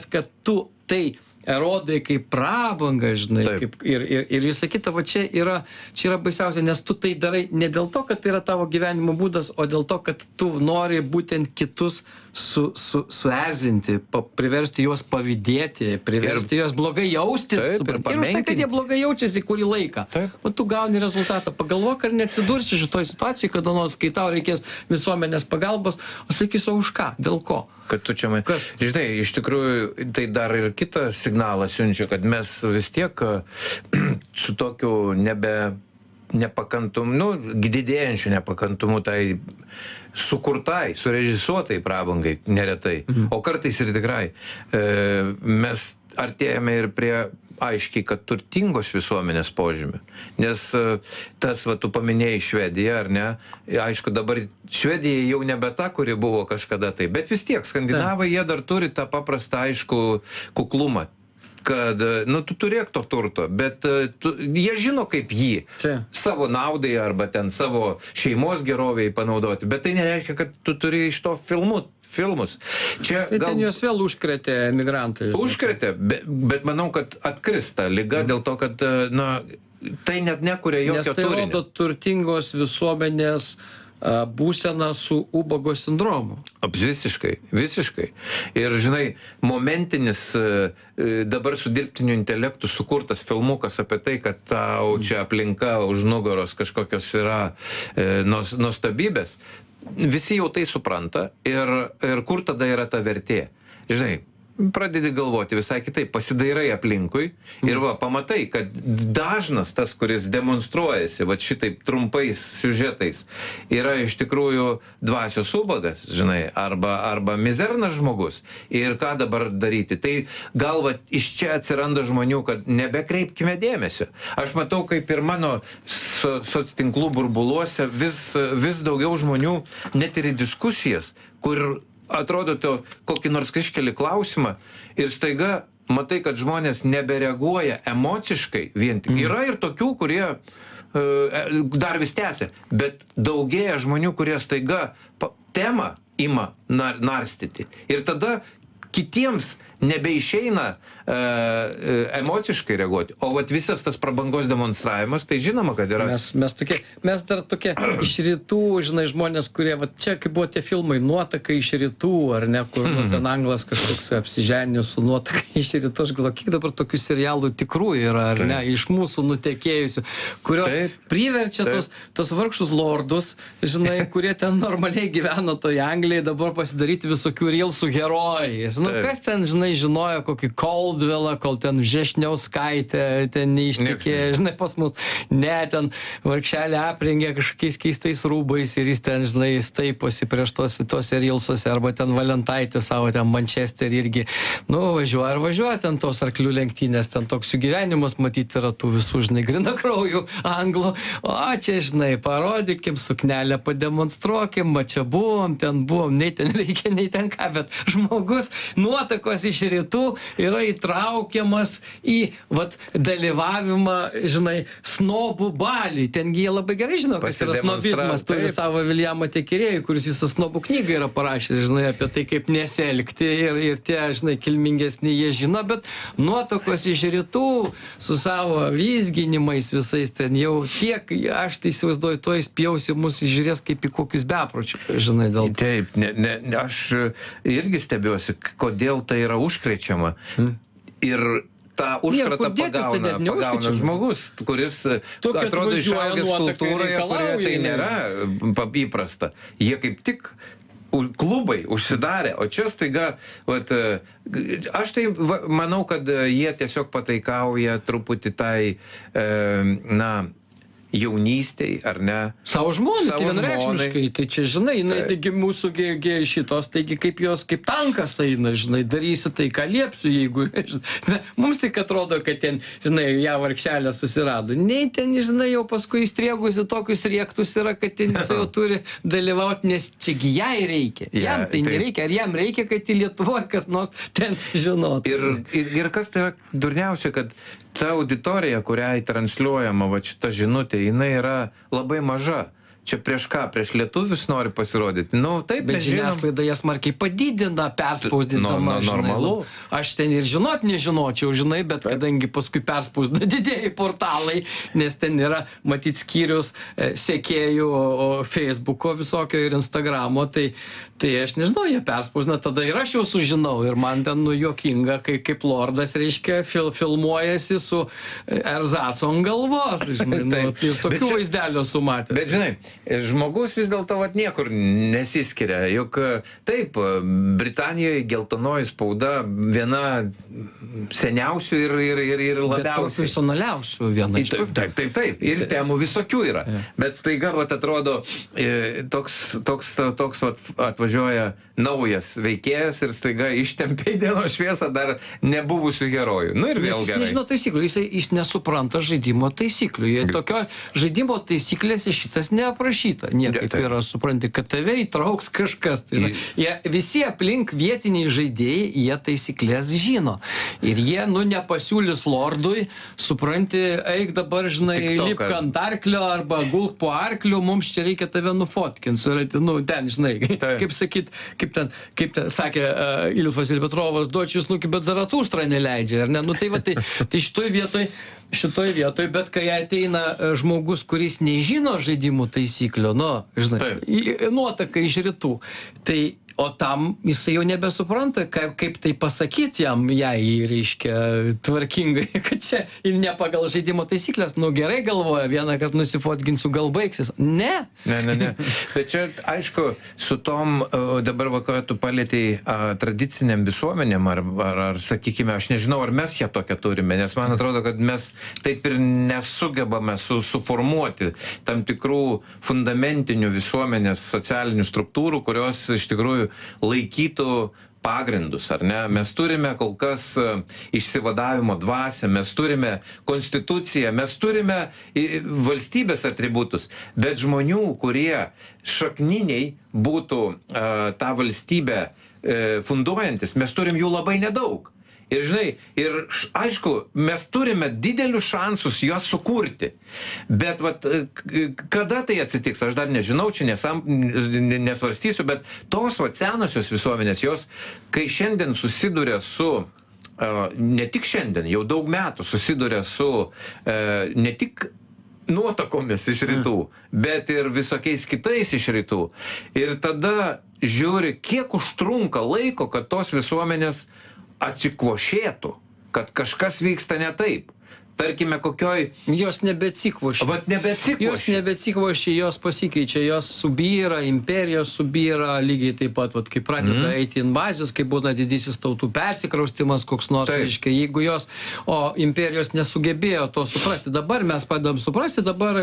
kad tu tai rodai kaip prabangą, žinai, kaip, ir visa kita, va čia yra baisiausia, nes tu tai darai ne dėl to, kad tai yra tavo gyvenimo būdas, o dėl to, kad tu nori būtent kitus suerzinti, priversti juos pavydėti, priversti juos blogai jaustis, ir už tai, kad jie blogai jaučiasi kurį laiką. O tu gauni rezultatą. Pagalvok, ar neatsidursi šitoj situacijai, kada nors, kai tau reikės visuomenės pagalbos, o sakysiu, už ką, dėl ko? Kad tu čia žinai, iš tikrųjų, tai dar ir kitą signalą siunčia, kad mes vis tiek su tokiu nepakantumu, didėjančiu nepakantumu tai sukurtai, surežisuotai prabangai neretai, o kartais ir tikrai mes artėjame ir prie aiškiai, kad turtingos visuomenės požymį. Nes tas, tu paminėjai Švediją, ar ne? Aišku, dabar Švedija jau nebe ta, kuri buvo kažkada tai, bet vis tiek, skandinavai jie dar turi tą paprastą, aišku, kuklumą. Kad, tu turėk to turto, bet jie žino, kaip jį savo naudai arba ten savo šeimos geroviai panaudoti, bet tai nereiškia, kad tu turi iš to filmus. Čia tai ten juos vėl užkrėtė emigrantai. Užkrėtė, bet manau, kad atkrista lyga dėl to, kad, tai net nekuria jokio turinio. Nes tai rodo turtingos visuomenės būsena su ubago sindromu. Visiškai. Ir, žinai, momentinis dabar su dirbtiniu intelektu sukurtas filmukas apie tai, kad tau čia aplinka už nugaros kažkokios yra nuostabybės, visi jau tai supranta ir kur tada yra ta vertė. Žinai, pradedi galvoti visai kitaip, pasidairai aplinkui ir pamatai, kad dažnas tas, kuris demonstruojasi šitaip trumpais siužetais, yra iš tikrųjų dvasios ubagas, žinai, arba mizernas žmogus. Ir ką dabar daryti? Tai gal iš čia atsiranda žmonių, kad nebekreipkime dėmesio. Aš matau, kaip ir mano soctinklų burbuluose vis daugiau žmonių net ir į diskusijas, kur atrodo tu kokį nors iškeli klausimą ir staiga matai, kad žmonės nebereaguoja emociškai vien tik. Yra ir tokių, kurie dar vis tęsia, bet daugėja žmonių, kurie staiga temą ima narstyti. Ir tada kitiems nebeišeina emociškai reaguoti. O visas tas prabangos demonstravimas, tai žinoma, kad yra. Mes dar tokie iš rytų, žinai, žmonės, kurie, čia kaip buvo tie filmai, nuotaka iš rytų, ar ne, kur ten anglas kažkoks apsiženio su nuotaka iš rytų, aš galvoju, kiek dabar tokių serialų tikrų yra, ar ne, iš mūsų nutekėjusių, kurios priverčia tos vargšus lordus, žinai, kurie ten normaliai gyveno toje Anglijai, dabar pasidaryti visokių reelsų herojais. Kas ten, žinai, žinojo kokį Caldwellą, kol ten Žešniauskaitė, ten neištikė, žinai, pas mus, ten vargšelį aprengė kažkokiais keistais rūbais ir jis ten, žinai, staiposi prieš tose reelsuose, arba ten Valentaitė savo ten Manchesterį irgi, važiuoja ten tos arklių lenktynės, ten toks jų gyvenimas matyti yra tų visų, žinai, grina kraujų anglų, o čia, žinai, parodykim, suknelę pademonstruokim, čia buvom, nei ten reikia, nei ten ką, bet žmogus nuotakos iš rytų yra įtraukiamas į dalyvavimą, žinai, snobų balį. Tengi jie labai gerai žino, kas yra snobizmas. Turi savo Viljamą Tekirėjų, kuris visą snobų knygą yra parašęs, žinai, apie tai, kaip nesielgti ir tie, žinai, kilmingesni jie žino, bet nuotakos iš rytų su savo vizginimais visais ten jau tiek, aš tai įsivaizduoju, to įspjausi mus žiūrės kaip į kokius bepročius, žinai, dėl. Taip, aš irgi stebiuosi, kodėl tai yra užkrečiama. Ir tą užkratą pagauna žmogus, kuris atrodo išaugęs kultūroje, kurioje tai nėra įprasta. Jie kaip tik klubai užsidarė, o čia staiga, aš tai manau, kad jie tiesiog pataikauja truputį tai, jaunystėj, ar ne? Savo žmonai, tai vienreikšmiškai, tai čia, žinai, taigi mūsų šitos, taigi kaip jos, kaip tankas eina, žinai, darysi tai, ką liepsiu, jeigu, mums tik atrodo, kad ten, žinai, ją vargšelę susirado. Nei ten, žinai, jau paskui įstriegusi tokius riektus yra, kad ten jis jau turi dalyvauti, nes čiagi jai reikia. Jam tai nereikia, ar jam reikia, kad į Lietuvoje kas nors ten žinotų. Ir kas tai yra durniausia, kad ta auditorija, kuriai transliuojama šita žinutė, jinai yra labai maža. Čia prieš ką? Prieš lietuvius nori pasirodyti? Nu, taip, bet žiniasklaida jas smarkiai padidina, perspausdindama, normalu. Aš ten ir nežinočiau, žinai, bet kadangi paskui perspausdina didėjai portalai, nes ten yra, matyt, skyrius sekėjų Facebooko visokio ir Instagramo, tai aš nežinau, jie perspausdina, tada ir aš jau sužinau, ir man ten juokinga, kaip lordas, reiškia, filmuojasi su erzaco ant galvos, žinai, ir tokių vaizdelių sumatęs. Bet žinai, žmogus vis dėlto niekur nesiskiria. Juk taip, Britanijoje geltonoji spauda viena seniausių ir labiausiai. Bet profesionaliausių viena. Taip. Ir temų visokių yra. Bet staiga atrodo, toks atvažiuoja naujas veikėjas ir staiga ištempia į dienos šviesą dar nebuvusių herojų. Nu ir vėl gerai. Jis nežino taisyklių, jis nesupranta žaidimo taisyklių. Tokio žaidimo taisyklėse šitas neaprašyta. Niekaip yra, supranti, kad tave įtrauks kažkas. Tai, visi aplink vietiniai žaidėjai, jie taisyklės žino. Ir jie, nepasiūlys lordui, supranti, eik dabar, žinai, lipk ant arklio arba gulk po arkliu, mums čia reikia tave nufotkins. Ten, žinai, kaip ten sakė Ilfas ir Petrovas, duočiau snukį, bet Zaratūštra neleidžia. Ar ne? Tai šitoj vietoj, bet kai ateina žmogus, kuris nežino žaidimų taisyklių, žinai, nuotaka iš rytų, tai o tam jisai jau nebesupranta, kaip tai pasakyti jai, reiškia, tvarkingai, kad čia ir ne pagal žaidimo taisyklės, gerai galvoja, vieną kartą nusifotkinsiu, gal baigsis. Ne. Bet čia, aišku, su tom dabar vakaru tu palėtei tradiciniam visuomenėm, ar sakykime, aš nežinau, ar mes ją tokią turime, nes man atrodo, kad mes taip ir nesugebame suformuoti tam tikrų fundamentinių visuomenės socialinių struktūrų, kurios iš tikrųjų laikytų pagrindus, ar ne? Mes turime kol kas išsivadavimo dvasią, mes turime konstituciją, mes turime valstybės atributus, bet žmonių, kurie šakniniai būtų tą valstybę funduojantis, mes turim jų labai nedaug. Ir žinai, aišku, mes turime didelius šansus juos sukurti. Bet kada tai atsitiks, aš dar nežinau, čia nesvarstysiu, bet tos senosios visuomenės, jos, kai šiandien susiduria su, ne tik šiandien, jau daug metų susiduria su ne tik nuotakomis iš rytų, bet ir visokiais kitais iš rytų. Ir tada žiūri, kiek užtrunka laiko, kad tos visuomenės atsikvošėtų, kad kažkas vyksta ne taip. Tarkime, kokioj... Jos nebeatsikvošė. Jos nebeatsikvošė, jos pasikeičia, jos subyra, imperijos subyra, lygiai taip pat, kai pradeda eiti invazijos, kai būna didysis tautų persikraustimas, koks nors, reiškia, jeigu jos, imperijos nesugebėjo to suprasti. Dabar mes padedam suprasti, dabar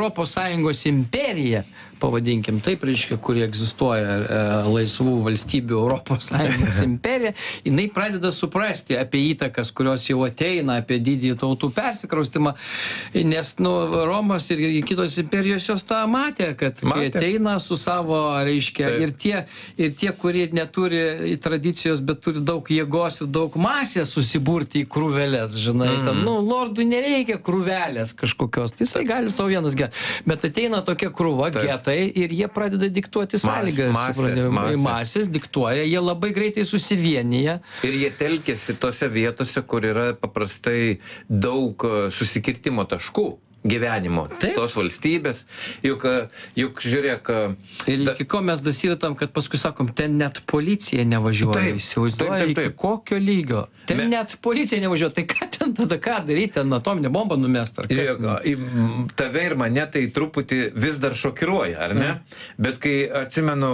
ES imperija, pavadinkim taip, reiškia, kuri egzistuoja laisvų valstybių ES imperija, jinai pradeda suprasti apie įtakas, kurios jau ateina, apie didįjį tautų persikraustimą, nes Romos ir kitos imperijos jos tą matė, kad kai ateina su savo, reiškia, ir tie, kurie neturi tradicijos, bet turi daug jėgos ir daug masės susiburti į krūvelės, žinai, ten, lordui nereikia krūvelės kažkokios, tai jisai gali savo vienas get, bet ateina tokia krūva, getai, ir jie pradeda diktuoti sąlygas, masės diktuoja, jie labai greitai susivienyje. Ir jie telkėsi tose vietose, kur yra paprastai daug susikirtimo taškų gyvenimo, tos valstybės, juk žiūrėk... Ir iki ko mes dasiritam, kad paskui sakom, ten net policija nevažiuoja, įsivaizduoja, iki kokio lygio. Ten net policija nevažiuoja, tai ką ten tada, ką daryti, ten atominę bombą numest, ar kas? Tave ir mane tai truputį vis dar šokiruoja, ar ne? Bet kai atsimenu,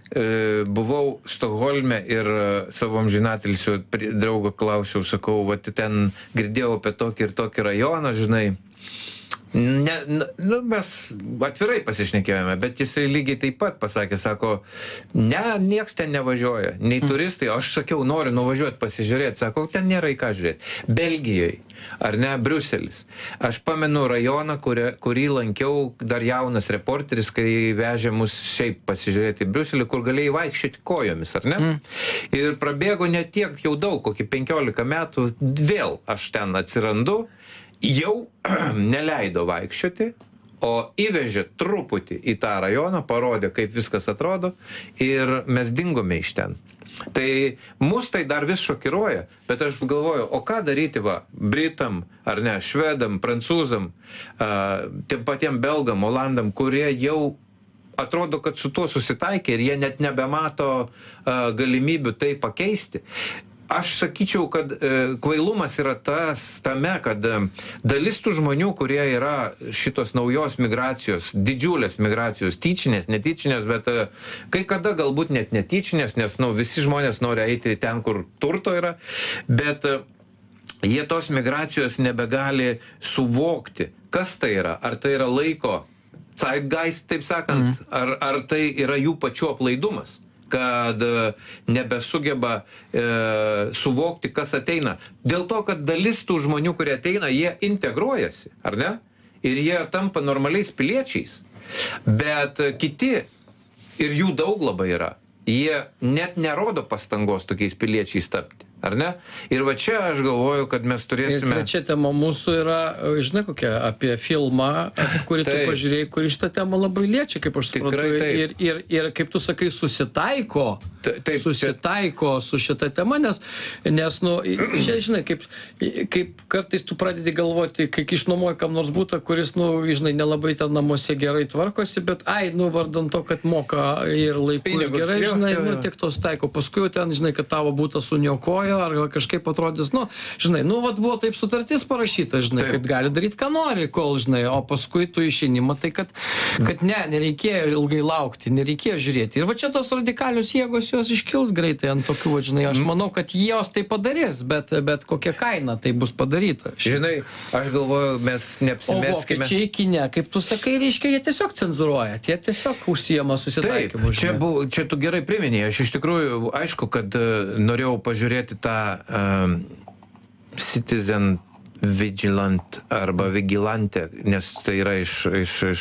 buvau Stokholme ir savo amžinatilsio draugo klausiau, sakau, ten girdėjau apie tokį ir tokį rajoną, žinai, mes atvirai pasišnekėjome, bet jisai lygiai taip pat pasakė, sako, nieks ten nevažiuoja, nei turistai, aš sakiau, noriu nuvažiuoti pasižiūrėti, sako, ten nėra į ką žiūrėti. Belgijoje, ar ne, Briuselis. Aš pamenu rajoną, kurį lankiau dar jaunas reporteris, kai vežė mus šiaip pasižiūrėti į Briuselį, kur galėjai vaikščioti kojomis, ar ne? Ir prabėgo ne tiek jau daug, kokį 15 metų, vėl aš ten atsirandu, jau neleido vaikščioti, o įvežė truputį į tą rajoną, parodė, kaip viskas atrodo ir mes dingome iš ten. Tai mus tai dar vis šokiruoja, bet aš galvoju, o ką daryti Britam, ar ne, švedam, prancūzam, tiem patiem belgam, olandam, kurie jau atrodo, kad su tuo susitaikė ir jie net nebemato galimybių tai pakeisti. Aš sakyčiau, kad kvailumas yra tame, kad dalis tų žmonių, kurie yra šitos naujos migracijos, didžiulės migracijos, tyčinės, netyčinės, bet kai kada galbūt net netyčinės, nes visi žmonės nori eiti ten, kur turto yra, bet jie tos migracijos nebegali suvokti, kas tai yra. Ar tai yra laiko zeitgeist, taip sakant, ar tai yra jų pačių aplaidumas, kad nebesugeba suvokti, kas ateina. Dėl to, kad dalis tų žmonių, kurie ateina, jie integruojasi, ar ne? Ir jie tampa normaliais piliečiais. Bet kiti, ir jų daug labai yra, jie net nerodo pastangos tokiais piliečiais tapti. Ar ne? Ir va čia aš galvoju, kad mes turėsime... Ir trečia tema mūsų yra, žinai kokia, apie filmą, kurį tu pažiūrėjai, kurį šitą temą labai liečia, kaip aš suprantu. Ir kaip tu sakai, susitaiko su šita tema, nes čia, žinai, kaip kartais tu pradedi galvoti, kai išnuomoji kam nors butą, kuris, žinai, nelabai ten namuose gerai tvarkosi, bet vardant to, kad moka ir laiku ir gerai, žinai, tiek to susitaiko. Paskui ten, žinai, kad tavo butą suniokojo, ar kažkaip atrodys, žinai, buvo taip sutartis parašyta, žinai, kad gali daryti, ką nori, kol, žinai, o paskui tu išeini, matai, kad nereikėjo ilgai laukti, nereikėjo žiūrėti. Ir va čia tos radikalios jėgos jos iškils greitai ant tokių, žinai, aš manau, kad jos tai padarys, bet kokia kaina tai bus padaryta. Žinai, aš galvoju, mes neapsimeskime. O vokiečiai kine, kaip tu sakai, reiškia, jie tiesiog cenzūruoja, jie tiesiog užsiema susitaikymu. Čia tu gerai priminėjai, aš iš tikrųjų, aišku, kad norėjau pažiūrėti tą Citizen Vigilant arba Vigilante, nes tai yra iš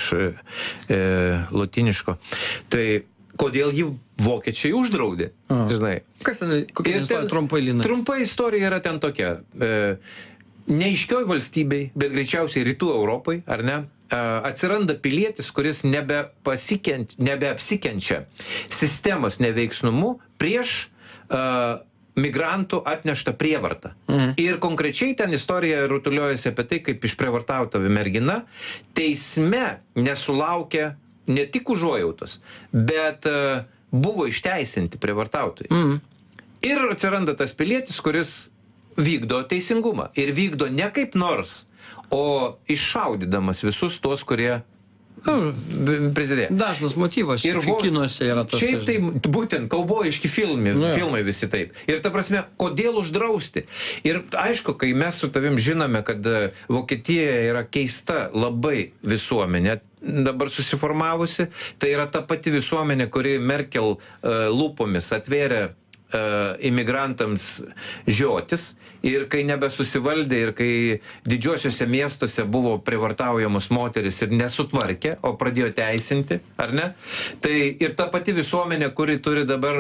lotiniško. Tai kodėl jį vokiečiai uždraudė, žinai. Kas ten, kokia istorija trumpai, Lina? Trumpa istorija yra ten tokia. Neaiškioj valstybei, bet greičiausiai rytų Europai, ar ne, atsiranda pilietis, kuris nebeapsikenčia sistemos neveiksnumu prieš migrantų atneštą prievartą. Ir konkrečiai ten istorija rutuliojasi apie tai, kaip išprievartauta mergina teisme nesulaukė ne tik užuojautos, bet buvo išteisinti prievartautojai. Ir atsiranda tas pilietis, kuris vykdo teisingumą. Ir vykdo ne kaip nors, o iššaudydamas visus tuos, kurie prisidėjo. Dažnas motyvas ir kinuose yra tas. Šiaip tai būtent kaubojiški filmai visi taip. Ir ta prasme, kodėl uždrausti? Ir aišku, kai mes su tavim žinome, kad Vokietija yra keista labai visuomenė, dabar susiformavusi, tai yra ta pati visuomenė, kuri Merkel lūpomis atvėrė imigrantams žiotis ir kai nebesusivaldė ir kai didžiuosiuose miestuose buvo prievartaujamos moteris ir nesutvarkė, o pradėjo teisinti, ar ne? Tai ir ta pati visuomenė, kuri turi dabar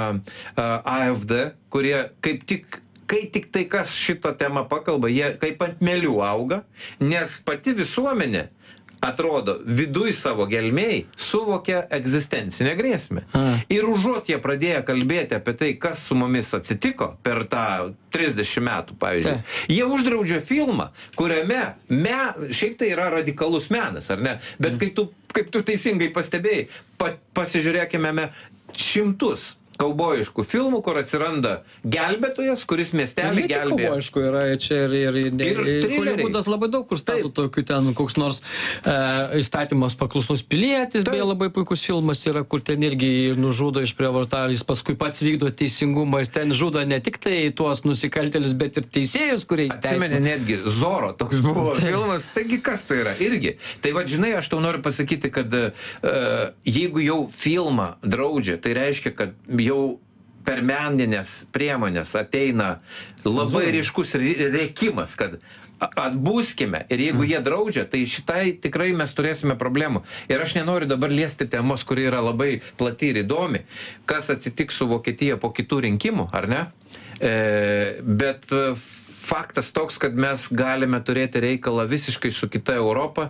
AfD, kurie kai tik tai kas šitą temą pakalba, jie kaip ant melių auga, nes pati visuomenė atrodo, viduj savo gelmėj suvokia egzistencinę grėsmę. Ir užuot jie pradėję kalbėti apie tai, kas su mumis atsitiko per tą 30 metų, pavyzdžiui, jie uždraudžia filmą, kuriame šiaip tai yra radikalus menas, ar ne? Bet kaip tu teisingai pastebėjai, pasižiūrėkime šimtus kaubojiškų filmų, kur atsiranda gelbėtojas, kuris miestelį gelbėja. Kaubojiškų yra čia ir Holivudas labai daug, kur stato tokių ten koks nors įstatymas paklusnus pilietis, beje labai puikus filmas yra, kur ten irgi nužudo išprievartavę, jis paskui pats vykdo teisingumą, jis ten žudo ne tik tai tuos nusikaltėlius, bet ir teisėjus, kurie Atsimeni netgi Zoro, toks buvo filmas, taigi kas tai yra irgi. Tai va, žinai, aš tau noriu pasakyti, kad jeigu jau filmą draudžia, tai reiškia, kad jau per meninės priemonės ateina labai ryškus rėkimas, kad atbūskime ir jeigu jie draudžia, tai šitai tikrai mes turėsime problemų. Ir aš nenoriu dabar liesti temos, kuri yra labai plati ir įdomi, kas atsitiks su Vokietija po kitų rinkimų, ar ne? Bet faktas toks, kad mes galime turėti reikalą visiškai su kita Europa,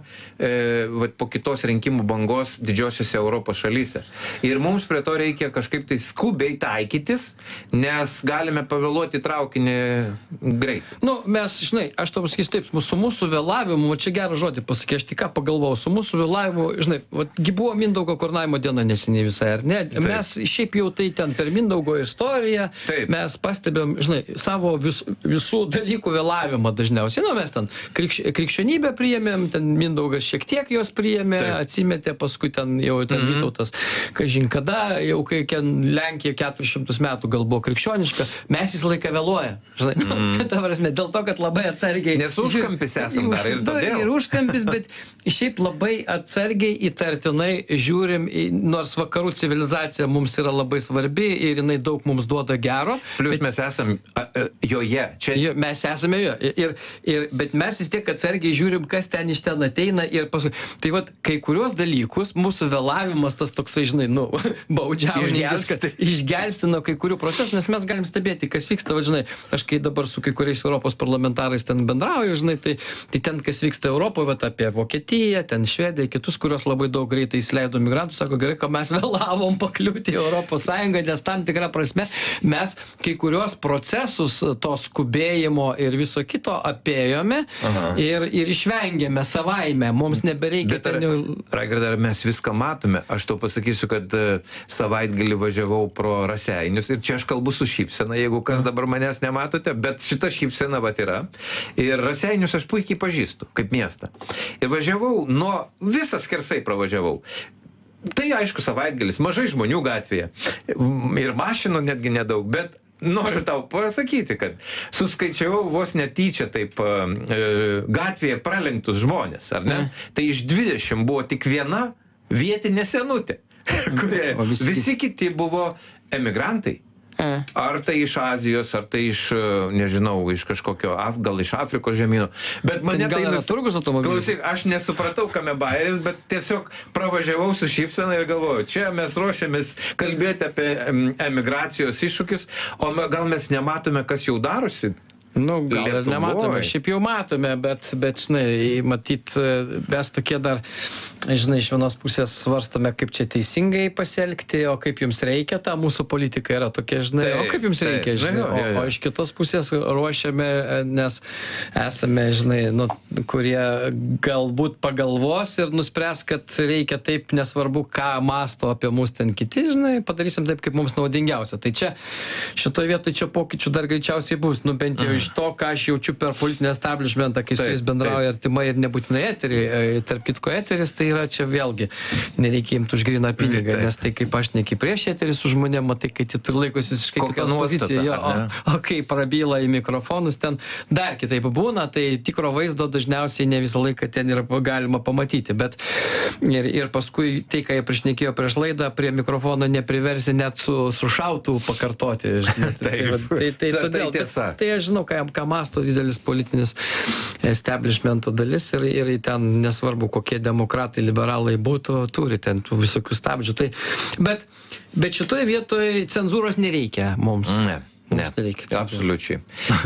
po kitos rinkimų bangos didžiosiose Europos šalyse. Ir mums prie to reikia kažkaip tai skubiai taikytis, nes galime pavėluoti traukinį greitai. Nu, mes, žinai, aš to pasakysiu taip, su mūsų vėlavimu, čia gerą žodį pasakė, aš tik ką pagalvojau, su mūsų vėlavimu, žinai, buvo Mindaugo Karūnavimo diena neseniai visai, ar ne? Taip. Mes šiaip jau tai ten per Mindaugo istoriją, taip, mes pastebėm, žinai, savo visų dalykų vėlavimą dažniausiai. Nu, mes ten krikščionybę priėmėm, ten Mindaugas šiek tiek jos priėmė, taip, atsimetė, paskui ten jau ten Vytautas, kažin kada, jau kai Lenkija 400 metų gal buvo krikščioniška, mes visą laiką vėluoja. Žinai, ta prasme, dėl to, kad labai atsargiai. Nes užkampis esam dar ir todėl. Ir užkampis, bet šiaip labai atsargiai įtartinai žiūrim, nors vakarų civilizacija mums yra labai svarbi ir jinai daug mums duoda gero. Plius mes esam joje. Mes esame joje. Bet mes vis tiek atsargiai žiūrim, kas ten iš ten ateina ir paskui. Tai vat, kai kurios dalykus, mūsų vėlavimas tas toksai, žinai, nu, baudžiauninkas, išgelbsti nuo kai kurių procesų, nes mes galim stebėti, kas vyksta, va, žinai, aš kai dabar su kai kuriais Europos parlamentarais ten bendrauju, žinai, tai ten, kas vyksta Europoje, vat, apie Vokietiją, ten Švediją, kitus, kurios labai daug greitai įsileido migrantų, sako, gerai, kad mes vėlavom pakliūti į Europos Sąjungą, nes tam tikrą prasme mes kai kurios procesus to skubėjimo ir viso kito apėjome ir išvengėme savaime, mums nebereikia. Bet Raigardai, ar mes viską matome? Aš tau pasakysiu, kad savaitgalį važiavau pro Raseinius ir čia aš kalbu su šypsena, jeigu kas dabar manęs nematote, bet šita šypsena vat yra. Ir Raseinius aš puikiai pažįstu kaip miestą. Ir važiavau, visas skersai pravažiavau. Tai aišku savaitgalis, mažai žmonių gatvėje ir mašinų netgi nedaug, bet noriu tau pasakyti, kad suskaičiavau vos netyčia taip gatvėje pralenktus žmonės, ar ne? Tai iš 20 buvo tik viena vietinė senutė, kurie visi kiti buvo emigrantai. Ar tai iš Azijos, ar tai iš, nežinau, iš kažkokio, gal iš Afrikos žemyno. Bet mane tai klausyk, aš nesupratau, kame bajeris, bet tiesiog pravažiavau su šypsena ir galvoju, čia mes ruošiamės kalbėti apie emigracijos iššūkius, o gal mes nematome, kas jau darosi. Nu, gal ir nematome, šiaip jau matome, bet, žinai, matyt, mes tokie dar, žinai, iš vienos pusės svarstome, kaip čia teisingai pasielgti, o kaip jums reikia, ta mūsų politika yra tokia, žinai, o kaip jums reikia, žinai, o iš kitos pusės ruošiame, nes esame, žinai, kurie galbūt pagalvos ir nuspręs, kad reikia taip, nesvarbu, ką masto apie mus ten kiti, žinai, padarysim taip, kaip mums naudingiausia. Tai čia, šitoje vietoje čia pokyčių dar greičiausiai bus, bent jau iš to, ką aš jaučiu per politinį establishmentą, kai su jais bendrauja artimai ir nebūtinai eterį, tarp kitko eteris, tai yra čia vėlgi, nereikia imti už gryną pinigą, nes tai kaip aš ne kaip prieš eterį su žmonėm, matai, kad jie turi laikos visiškai kokios pozicijos, o kai prabyla į mikrofonus, ten dar kitaip būna, tai tikro vaizdo dažniausiai ne visą laiką ten yra galima pamatyti, bet ir paskui tai, ką jie prišnekėjo prieš laidą, prie mikrofono nepriversi net su šautu pakartoti. Tai todėl, tai aš žinau, ką masto didelis politinis establishmento dalis ir ten nesvarbu, kokie demokratai, liberalai būtų, turi ten tų visokių stabdžių. Tai, bet šitoje vietoje cenzūros nereikia mums. Ne, absoliučiai.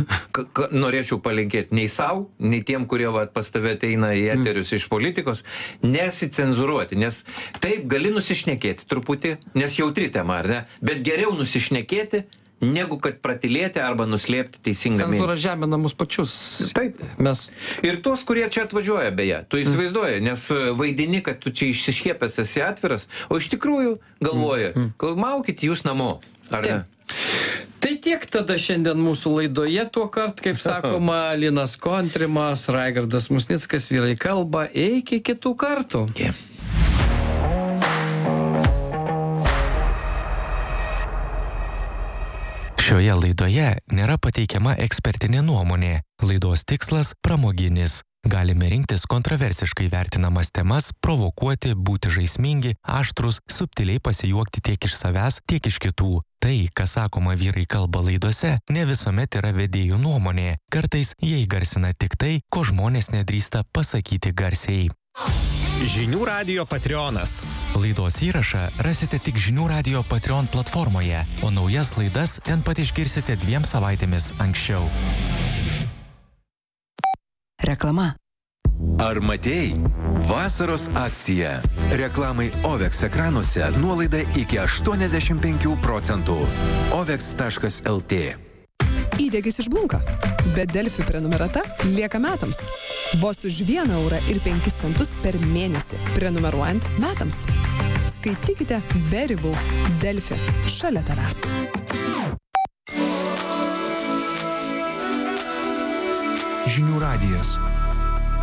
Norėčiau palinkėti nei savo, nei tiem, kurie pas tave ateina į eterius iš politikos, nesicenzūruoti, nes taip gali nusišnekėti truputį, nes jautri tema, ar ne, bet geriau nusišnekėti, negu kad pratilėti arba nuslėpti teisingą mintį. Cenzūra žemina mus pačius. Taip. Ir tuos, kurie čia atvažiuoja, beje, tu įsivaizduoji, nes vaidini, kad tu čia išsišiepęs esi atviras, o iš tikrųjų galvoji, maukit jūs namo, ar ne? Tai tiek tada šiandien mūsų laidoje tuo kart, kaip sakoma, Linas Kontrimas, Raigardas Musnickas, Vyrai kalba, iki kitų kartų. Šioje laidoje nėra pateikiama ekspertinė nuomonė. Laidos tikslas pramoginis. Galime rinktis kontroversiškai vertinamas temas, provokuoti, būti žaismingi, aštrus, subtiliai pasijuokti tiek iš savęs, tiek iš kitų. Tai, kas sakoma Vyrai kalba laidose, ne visuomet yra vedėjų nuomonė. Kartais jie įgarsina tik tai, ko žmonės nedrįsta pasakyti garsiai. Žinių radijo Patreonas. Laidos įrašą rasite tik Žinių radijo Patreon platformoje, o naujas laidas ten pat išgirsite 2 savaitėmis anksčiau. Reklama. Ar matei? Vasaros akcija. Reklamai OVEX ekranuose nuolaida iki 85%. OVEX.lt. Įdegis išblunka, bet Delfi prenumerata lieka metams. Vos už 1 eurą ir 5 centus per mėnesį, prenumeruojant metams. Skaitykite be ribų. Delfi. Šalia tavęs. Žinių radijas.